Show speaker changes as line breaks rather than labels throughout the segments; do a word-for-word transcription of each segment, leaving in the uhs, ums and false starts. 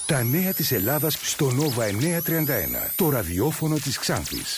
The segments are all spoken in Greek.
Τα νέα της Ελλάδας στο Νόβα εννιακόσια τριάντα ένα. Το ραδιόφωνο της Ξάνθης.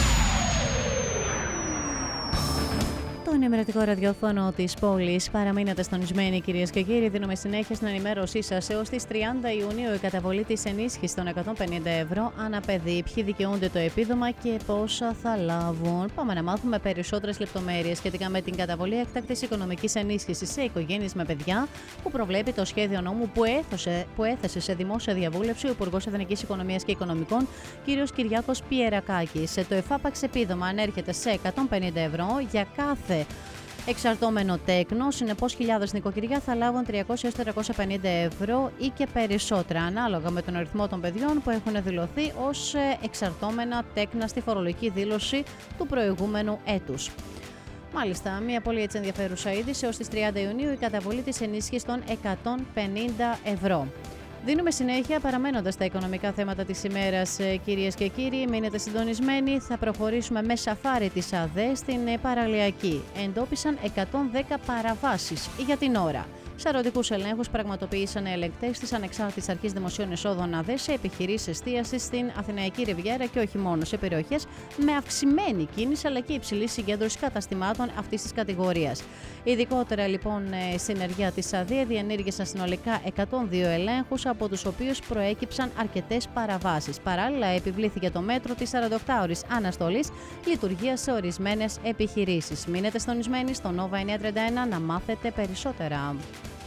Το ενημερωτικό ραδιόφωνο της πόλης. Παραμείνατε στονισμένοι, κυρίες και κύριοι. Δίνουμε συνέχεια στην ενημέρωσή σας. Έως τις τριάντα Ιουνίου η καταβολή της ενίσχυσης των εκατόν πενήντα ευρώ ανά παιδί. Ποιοι δικαιούνται το επίδομα και πόσα θα λάβουν. Πάμε να μάθουμε περισσότερες λεπτομέρειες σχετικά με την καταβολή έκτακτης οικονομικής ενίσχυσης σε οικογένειες με παιδιά, που προβλέπει το σχέδιο νόμου που έθεσε, που έθεσε σε δημόσια διαβούλευση ο Υπουργός Εθνικής Οικονομίας και Οικονομικών, κ. Κυριάκος Πιερακάκης. Το εφάπαξ επίδομα ανέρχεται σε εκατόν πενήντα ευρώ για κάθε εξαρτώμενο τέκνο. Συνεπώς, χιλιάδες νοικοκυριά θα λάβουν τριακόσια έως τετρακόσια πενήντα ευρώ ή και περισσότερα, ανάλογα με τον αριθμό των παιδιών που έχουν δηλωθεί ως εξαρτώμενα τέκνα στη φορολογική δήλωση του προηγούμενου έτους. Μάλιστα, μια πολύ έτσι ενδιαφέρουσα είδηση. Ως τις τριάντα Ιουνίου η καταβολή της ενίσχυσης των εκατόν πενήντα ευρώ. Δίνουμε συνέχεια παραμένοντας στα οικονομικά θέματα της ημέρας, κυρίες και κύριοι. Μείνετε συντονισμένοι. Θα προχωρήσουμε με σαφάρι της ΑΔΕ στην παραλιακή. Εντόπισαν εκατόν δέκα παραβάσεις για την ώρα. Σαρωτικούς ελέγχους πραγματοποίησαν ελεγκτές της Ανεξάρτητης Αρχής Δημοσίων Εσόδων ΑΔΕ σε επιχειρήσεις εστίασης στην Αθηναϊκή Ριβιέρα και όχι μόνο, σε περιοχές με αυξημένη κίνηση αλλά και υψηλή συγκέντρωση καταστημάτων αυτής της κατηγορίας. Ειδικότερα, λοιπόν, συνεργεία της ΑΔΕ διενήργησαν συνολικά εκατόν δύο ελέγχους, από τους οποίους προέκυψαν αρκετές παραβάσεις. Παράλληλα, επιβλήθηκε το μέτρο της σαρανταοκτάωρης αναστολής λειτουργίας σε ορισμένες επιχειρήσεις. Μείνετε στονισμένοι στο Νόβα εννιακόσια τριάντα ένα να μάθετε περισσότερα.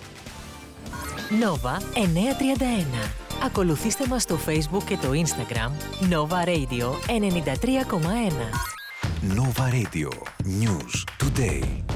Νόβα εννιακόσια τριάντα ένα. Ακολουθήστε μας στο Facebook και το Instagram Nova Radio ενενήντα τρία κόμμα ένα.
Nova Radio. News Today.